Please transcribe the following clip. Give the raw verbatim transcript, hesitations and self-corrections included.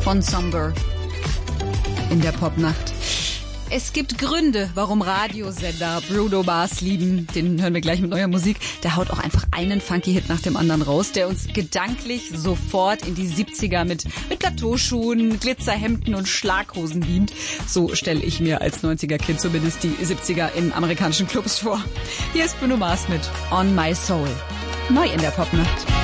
von Somber in der Popnacht. Es gibt Gründe, warum Radiosender Bruno Mars lieben. Den hören wir gleich mit neuer Musik. Der haut auch einfach einen Funky-Hit nach dem anderen raus, der uns gedanklich sofort in die siebziger mit, mit Plateauschuhen, Glitzerhemden und Schlaghosen beamt. So stelle ich mir als neunziger-Kind zumindest die siebziger in amerikanischen Clubs vor. Hier ist Bruno Mars mit On My Soul. Neu in der Popnacht.